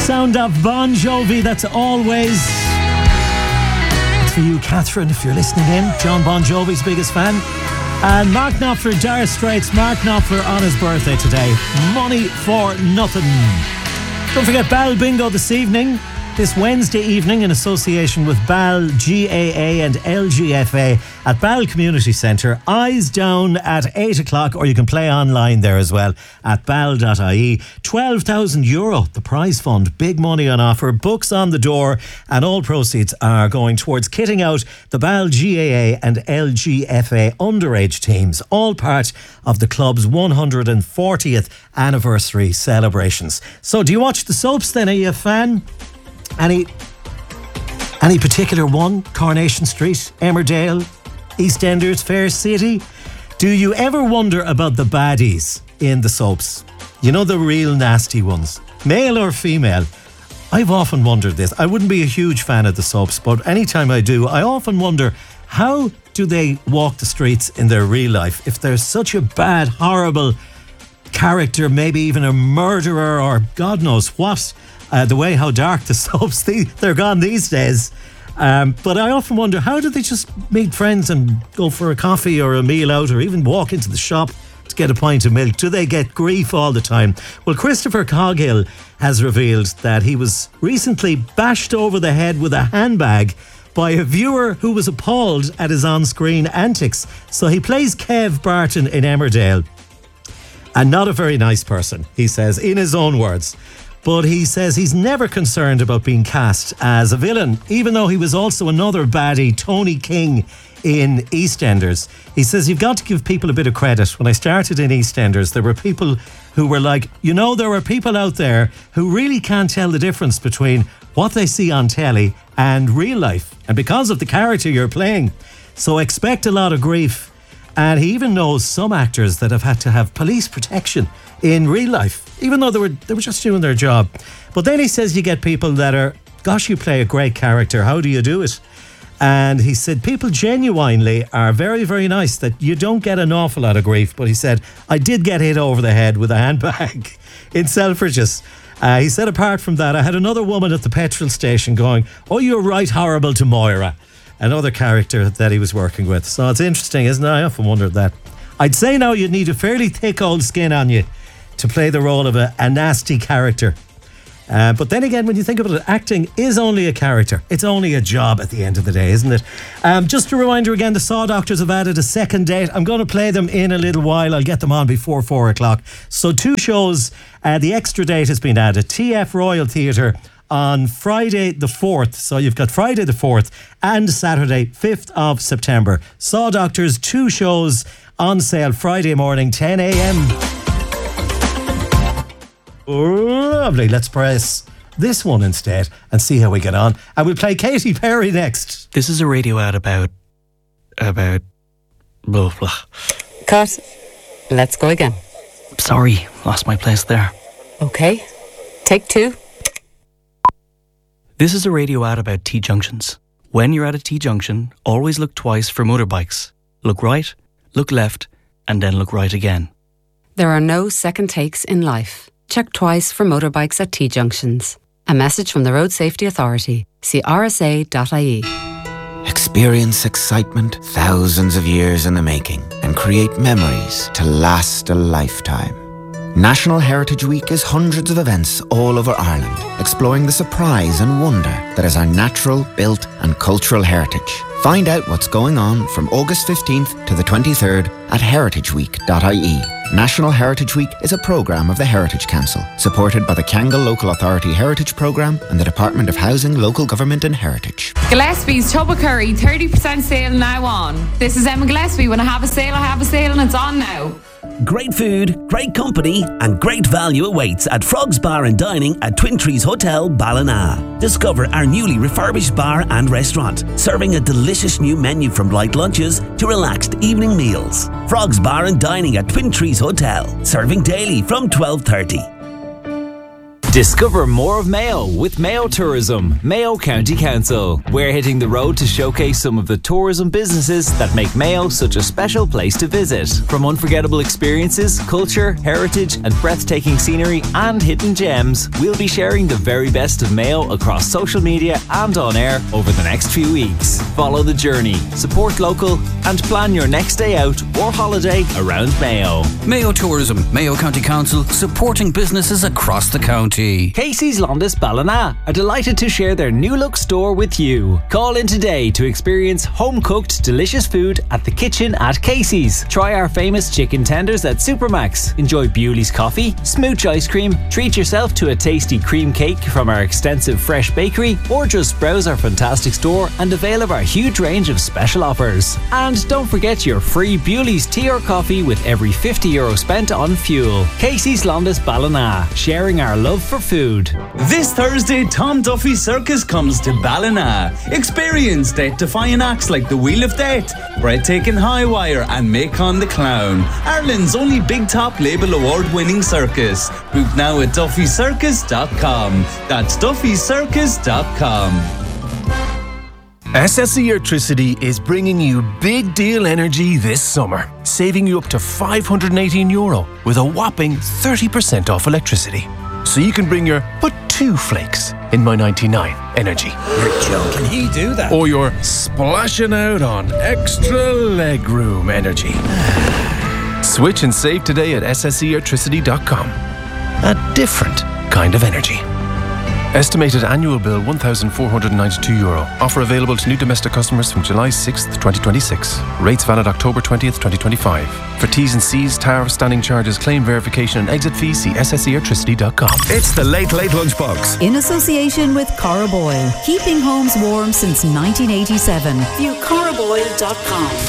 sound of Bon Jovi, that's Always. It's for you, Catherine, if you're listening in. John Bon Jovi's biggest fan. And Mark Knopfler, Dire Straits. Mark Knopfler on his birthday today. Money for nothing. Don't forget Bal Bingo this evening. This Wednesday evening in association with BAL, GAA and LGFA at BAL Community Centre. Eyes down at 8 o'clock, or you can play online there as well at bal.ie. €12,000, the prize fund. Big money on offer. Books on the door, and all proceeds are going towards kitting out the BAL, GAA and LGFA underage teams, all part of the club's 140th anniversary celebrations. So do you watch the soaps then? Are you a fan? Any particular one? Coronation Street, Emmerdale, EastEnders, Fair City? Do you ever wonder about the baddies in the soaps? You know, the real nasty ones, male or female? I've often wondered this. I wouldn't be a huge fan of the soaps, but anytime I do, I often wonder, how do they walk the streets in their real life? If there's such a bad, horrible character, maybe even a murderer or God knows what, the way how dark the soaps, they're gone these days. But I often wonder, how do they just meet friends and go for a coffee or a meal out, or even walk into the shop to get a pint of milk? Do they get grief all the time? Well, Christopher Coghill has revealed that he was recently bashed over the head with a handbag by a viewer who was appalled at his on-screen antics. So he plays Kev Barton in Emmerdale, and not a very nice person, he says, in his own words. But he says he's never concerned about being cast as a villain, even though he was also another baddie, Tony King, in EastEnders. He says, you've got to give people a bit of credit. When I started in EastEnders, there were people who were like, there are people out there who really can't tell the difference between what they see on telly and real life, and because of the character you're playing. So expect a lot of grief. And he even knows some actors that have had to have police protection in real life, even though they were just doing their job. But then he says you get people that are, gosh, you play a great character, how do you do it? And he said people genuinely are very, very nice, that you don't get an awful lot of grief. But he said, I did get hit over the head with a handbag in Selfridges. He said, apart from that, I had another woman at the petrol station going, oh, you're right horrible to Moira, another character that he was working with. So it's interesting, isn't it? I often wondered that. I'd say now you'd need a fairly thick old skin on you to play the role of a nasty character. But then again, when you think about it, acting is only a character. It's only a job at the end of the day, isn't it? Just a reminder again, the Saw Doctors have added a second date. I'm going to play them in a little while. I'll get them on before 4 o'clock. So 2 shows. The extra date has been added. TF Royal Theatre on Friday the 4th. So you've got Friday the 4th and Saturday 5th of September. Saw Doctors, 2 shows on sale Friday morning, 10 a.m. Lovely. Let's press this one instead and see how we get on. And we'll play Katy Perry next. This is a radio ad about blah, blah. Cut. Let's go again. Sorry, lost my place there. Okay. Take 2. This is a radio ad about T-junctions. When you're at a T-junction, always look twice for motorbikes. Look right, look left, and then look right again. There are no second takes in life. Check twice for motorbikes at T-junctions. A message from the Road Safety Authority. See rsa.ie. Experience excitement thousands of years in the making and create memories to last a lifetime. National Heritage Week is hundreds of events all over Ireland, exploring the surprise and wonder that is our natural, built and cultural heritage. Find out what's going on from August 15th to the 23rd at heritageweek.ie. National Heritage Week is a programme of the Heritage Council, supported by the Kangal Local Authority Heritage Programme and the Department of Housing, Local Government and Heritage. Gillespie's Tub of Curry, 30% sale now on. This is Emma Gillespie. When I have a sale and it's on now. Great food, great company and great value awaits at Frogs Bar and Dining at Twin Trees Hotel, Ballina. Discover our newly refurbished bar and restaurant, serving a delicious new menu from light lunches to relaxed evening meals. Frogs Bar and Dining at Twin Trees Hotel, serving daily from 12:30. Discover more of Mayo with Mayo Tourism, Mayo County Council. We're hitting the road to showcase some of the tourism businesses that make Mayo such a special place to visit. From unforgettable experiences, culture, heritage and breathtaking scenery and hidden gems, we'll be sharing the very best of Mayo across social media and on air over the next few weeks. Follow the journey, support local and plan your next day out or holiday around Mayo. Mayo Tourism, Mayo County Council, supporting businesses across the county. Casey's Londis Ballina are delighted to share their new look store with you. Call in today to experience home-cooked delicious food at the kitchen at Casey's. Try our famous chicken tenders at Supermax. Enjoy Bewley's coffee, smooch ice cream, treat yourself to a tasty cream cake from our extensive fresh bakery, or just browse our fantastic store and avail of our huge range of special offers. And don't forget your free Bewley's tea or coffee with every €50 spent on fuel. Casey's Londis Ballina, sharing our love for food. This Thursday, Tom Duffy Circus comes to Ballina. Experience death-defying acts like the Wheel of Death, Breathtaking High Wire and Macon the Clown. Ireland's only Big Top Label award-winning circus. Book now at duffycircus.com. That's duffycircus.com. SSE Electricity is bringing you big deal energy this summer, saving you up to €518 with a whopping 30% off electricity. So you can bring your put 2 flakes in my 99 energy. You're joking, he do that? Or you're splashing out on extra legroom energy. Switch and save today at SSEelectricity.com. A different kind of energy. Estimated annual bill €1,492. Offer available to new domestic customers from July 6th, 2026. Rates valid October 20th, 2025. For T's and C's, tariff, standing charges, claim verification and exit fees, see SSEelectricity.com. It's the Late Late Lunchbox. In association with Coroboil. Keeping homes warm since 1987. View coroboil.com.